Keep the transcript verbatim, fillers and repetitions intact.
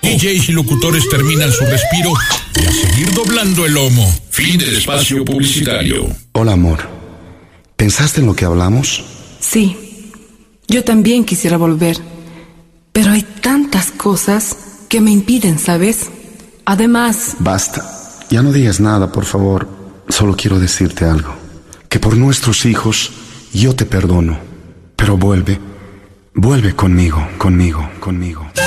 D Js y locutores terminan su respiro y a seguir doblando el lomo. Fin del espacio publicitario. Hola, amor. ¿Pensaste en lo que hablamos? Sí, yo también quisiera volver, pero hay tantas cosas que me impiden, ¿sabes? Además... Basta, ya no digas nada, por favor. Solo quiero decirte algo. Que por nuestros hijos yo te perdono, pero vuelve, vuelve conmigo, conmigo, conmigo.